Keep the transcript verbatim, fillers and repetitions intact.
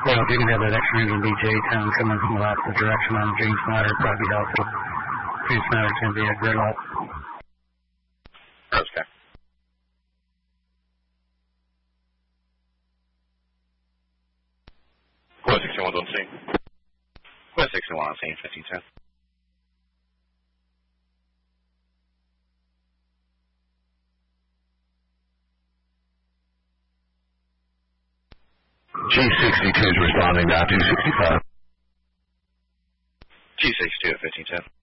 Well, if you can have that extra engine B J ten coming from the opposite direction on Gene Snyder, it'd probably be helpful. Gene Snyder's going to be a gridlock. Okay. four sixty-one on scene. four sixty-one on scene, fifteen ten. G sixty-two is responding now, two sixty-five. G sixty-two at fifteen ten.